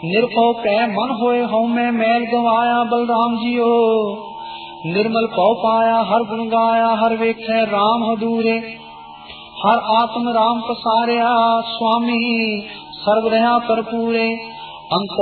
ਨਿਰਭਉ ਕੈ ਮਨ ਹੋਏ ਹਉਮੈ ਮੈਲ ਗਵਾਇਆ ਬਲਰਾਮ ਜੀਓ। ਨਿਰਮਲ ਭਉ ਪਾਇਆ ਹਰ ਗੁਣ ਗਾਇਆ ਹਰ ਵੇਖੈ ਰਾਮ ਹਦੂਰੇ। ਹਰ ਆਤਮ ਰਾਮ ਪਸਾਰਿਆ ਸੁਆਮੀ ਸਰਬ ਰਹਾ ਭਰਪੂਰੇ। ਅੰਤ